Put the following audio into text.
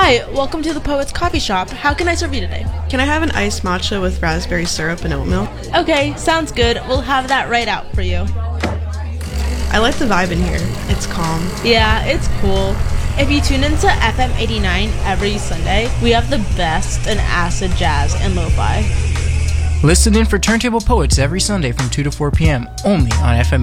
Hi, welcome to the Poet's Coffee Shop. How can I serve you today? Can I have an iced matcha with raspberry syrup and oat milk? Okay, sounds good. We'll have that right out for you. I like the vibe in here. It's calm. Yeah, it's cool. If you tune into FM 89 every Sunday, we have the best in acid jazz and lo-fi. Listen in for Turntable Poets every Sunday from 2 to 4 p.m. only on FM